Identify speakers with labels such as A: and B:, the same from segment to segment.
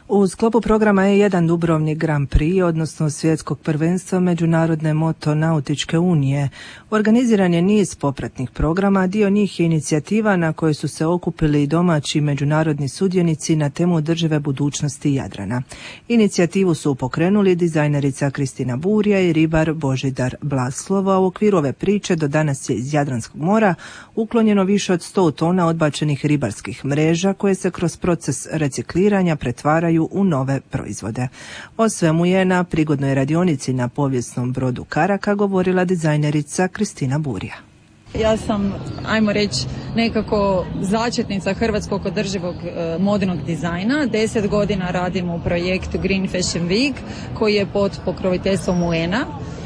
A: U sklopu programa E1 Dubrovnik Grand Prix, odnosno svjetskog prvenstva Međunarodne motonautičke unije, organiziran je niz popratnih programa, dio njih je inicijativa na kojoj su se okupili i domaći međunarodni sudionici na temu održive budućnosti Jadrana. Inicijativu su pokrenuli dizajnerica Kristina Burja i ribar Božidar Blaslov, a u okviru ove priče do danas je iz Jadranskog mora uklonjeno više od 100 tona odbačenih ribarskih mreža koje se kroz proces recikliranja pretvaraju u nove proizvode. O svemu je na prigodnoj radionici na povijesnom brodu Karaka govorila dizajnerica Kristina Burja.
B: Ja sam, ajmo reći, nekako začetnica hrvatskog održivog modnog dizajna. 10 godina radim u projektu Green Fashion Week koji je pod pokroviteljstvom UN-a.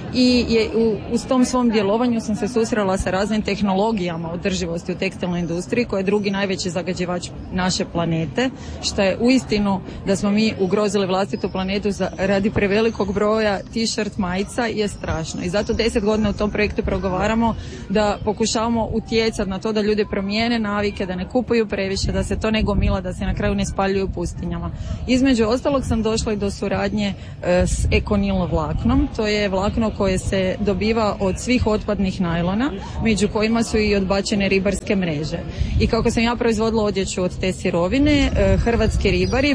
B: I uz tom svom djelovanju sam se susrela sa raznim tehnologijama održivosti u tekstilnoj industriji koja je drugi najveći zagađivač naše planete, što je uistinu da smo mi ugrozili vlastitu planetu radi prevelikog broja t-shirt majica je strašno. I zato 10 godina u tom projektu progovaramo da pokušavamo utjecati na to da ljudi promijene navike, da ne kupuju previše, da se to ne gomila, da se na kraju ne spaljuju u pustinjama. Između ostalog sam došla i do suradnje s ekonil vlaknom. To je vlakno koje se dobiva od svih otpadnih najlona, među kojima su i odbačene ribarske mreže. I kako sam ja proizvodila odjeću od te sirovine, hrvatski ribari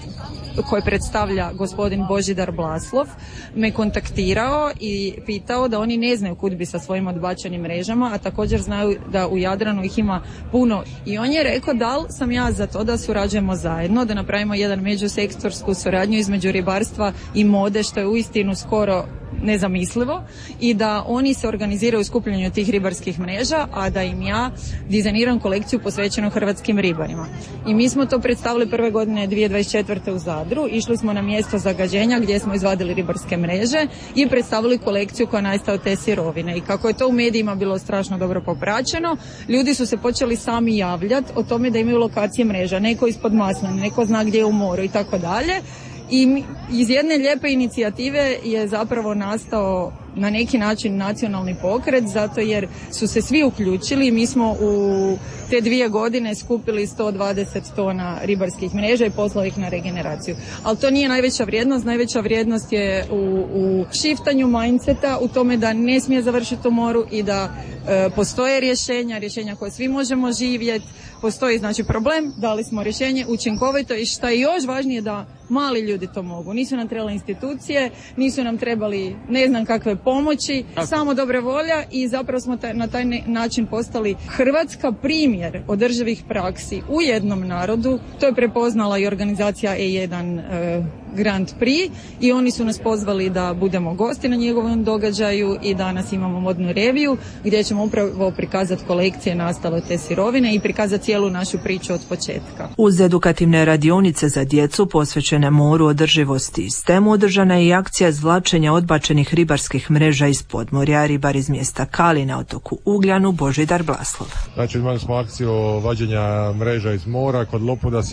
B: koje predstavlja gospodin Božidar Blaslov me kontaktirao i pitao da oni ne znaju kud bi sa svojim odbačenim mrežama, a također znaju da u Jadranu ih ima puno. I on je rekao da li sam ja za to da surađujemo zajedno, da napravimo jedan međusektorsku suradnju između ribarstva i mode, što je uistinu skoro nezamislivo, i da oni se organiziraju u skupljanju tih ribarskih mreža, a da im ja dizajniram kolekciju posvećenu hrvatskim ribarima. I mi smo to predstavili prve godine 2024. u Zadru, išli smo na mjesto zagađenja gdje smo izvadili ribarske mreže i predstavili kolekciju koja nastaje od te sirovine. I kako je to u medijima bilo strašno dobro popraćeno, ljudi su se počeli sami javljati o tome da imaju lokacije mreža, neko ispod Masline, neko zna gdje je u moru i tako dalje. I iz jedne lijepe inicijative je zapravo nastao na neki način nacionalni pokret, zato jer su se svi uključili. Mi smo u te 2 godine skupili 120 tona ribarskih mreža i poslali ih na regeneraciju. Ali to nije najveća vrijednost. Najveća vrijednost je u shiftanju mindseta, u tome da ne smije završiti u moru i da postoje rješenja koje svi možemo živjeti. Postoji znači problem, dali smo rješenje učinkovito i šta je još važnije da mali ljudi to mogu. Nisu nam trebale institucije, nisu nam trebali ne znam kakve pomoći, samo dobre volja i zapravo smo na taj način postali Hrvatska primjer održivih praksi u jednom narodu. To je prepoznala i organizacija E1 Grand Prix i oni su nas pozvali da budemo gosti na njegovom događaju i danas imamo modnu reviju gdje ćemo upravo prikazati kolekcije nastale od te sirovine i prikazati cijelu našu priču od početka.
A: Uz edukativne radionice za djecu posvećene moru, održivosti i STEM-u održana je i akcija izvlačenja odbačenih ribarskih mreža iz podmorja. Ribar iz mjesta Kali na otoku Ugljanu Božidar Blaslov.
C: Znači imali smo akciju vađenja mreža iz mora kod Lopuda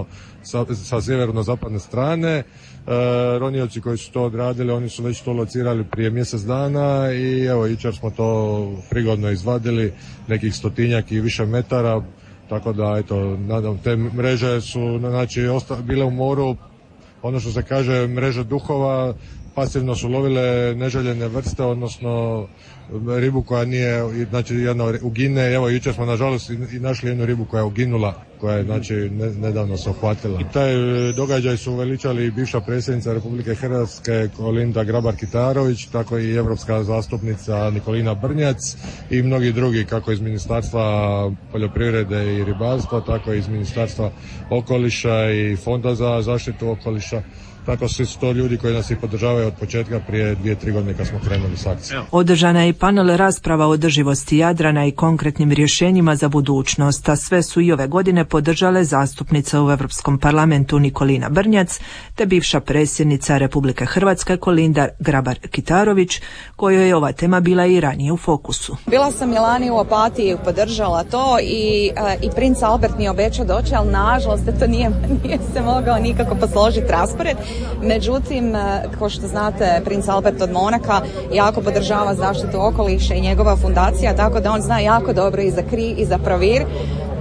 C: sa sjeverno-zapadne strane. Ronioci koji su to odradili, oni su već to locirali prije mjesec dana i evo jučer smo to prigodno izvadili, nekih 100-tinjak i više metara, tako da eto, nadam, te mreže su znači bile u moru, ono što se kaže mreža duhova, pasivno su lovile neželjene vrste, odnosno ribu koja nije, znači jedna ugine. Evo jučer smo nažalost i našli jednu ribu koja je uginula, koja je znači nedavno se uhvatila. I taj događaj su uveličali i bivša predsjednica Republike Hrvatske Kolinda Grabar-Kitarović, tako i europska zastupnica Nikolina Brnjac i mnogi drugi, kako iz Ministarstva poljoprivrede i ribarstva, tako i iz Ministarstva okoliša i Fonda za zaštitu okoliša. Tako svi su to ljudi koji nas i podržavaju od početka prije 2-3 godine kad smo krenuli s akcijom.
A: Održana je i panel rasprava o održivosti Jadrana i konkretnim rješenjima za budućnost, a sve su i ove godine podržale zastupnica u Europskom parlamentu Nikolina Brnjac te bivša predsjednica Republike Hrvatske Kolinda Grabar-Kitarović, kojoj je ova tema bila i ranije u fokusu.
D: Bila sam lani u Opatiji, podržala to i princ Albert mi je obećao doći, ali nažalost to nije se mogao nikako posložiti raspored. Međutim, kao što znate, princ Albert od Monaka jako podržava zaštitu okoliša i njegova fundacija, tako da on zna jako dobro i za Kri i za Provir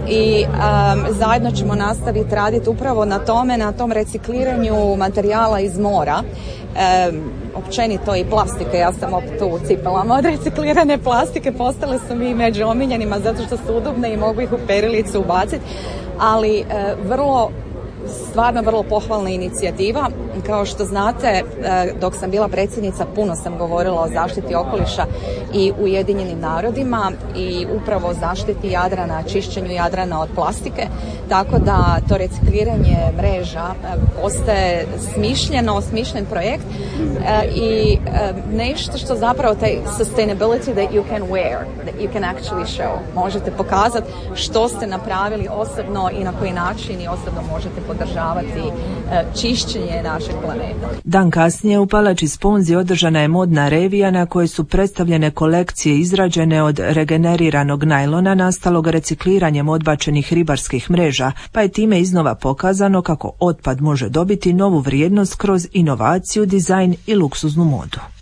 D: i zajedno ćemo nastaviti raditi upravo na tome, na tom recikliranju materijala iz mora. Općenito i plastike, ja sam tu u cipelama od reciklirane plastike, postale su mi među omiljenima zato što su udobne i mogu ih u perilicu ubaciti, ali stvarno vrlo pohvalna inicijativa. Kao što znate, dok sam bila predsjednica, puno sam govorila o zaštiti okoliša i Ujedinjenim narodima i upravo o zaštiti Jadrana, čišćenju Jadrana od plastike, tako da to recikliranje mreža postaje smišljen projekt i nešto što zapravo taj sustainability that you can wear, that you can actually show. Možete pokazati što ste napravili osobno i na koji način i osobno možete podržavati čišćenje našeg planeta.
A: Dan kasnije u Palači Sponzi održana je modna revija na kojoj su predstavljene kolekcije izrađene od regeneriranog najlona nastalog recikliranjem odbačenih ribarskih mreža, pa je time iznova pokazano kako otpad može dobiti novu vrijednost kroz inovaciju, dizajn i luksuznu modu.